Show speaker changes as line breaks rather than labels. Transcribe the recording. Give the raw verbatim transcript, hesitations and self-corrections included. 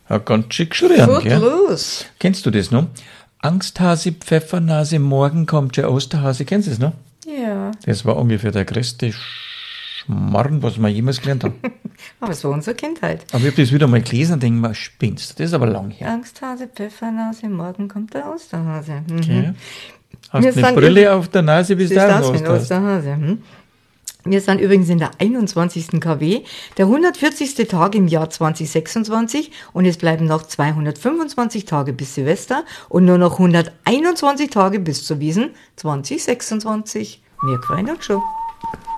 Hat ganz schick geschrien, gell?
Los.
Kennst du das noch? Angsthase, Pfeffernase, morgen kommt der Osterhase. Kennst du das noch?
Ja.
Das war ungefähr der größte Schmarrn, was wir jemals gelernt haben.
Aber es war unsere Kindheit.
Aber ich habe das wieder mal gelesen und denke mir, spinnst. Das ist aber lang her.
Angsthase, Pfeffernase, morgen kommt der Osterhase. Mhm.
Okay. Hast
Wir
eine
sind
Brille
üb-
auf der Nase, bis
Das
du
ist
auch
das
noch
mit
hast.
Osterhase. Hm? Wir sind übrigens in der einundzwanzigsten K W, der hundertvierzigste Tag im Jahr zwanzig sechsundzwanzig und es bleiben noch zweihundertfünfundzwanzig Tage bis Silvester und nur noch hunderteinundzwanzig Tage bis zur Wiesn zwanzig sechsundzwanzig. Wir freuen uns schon.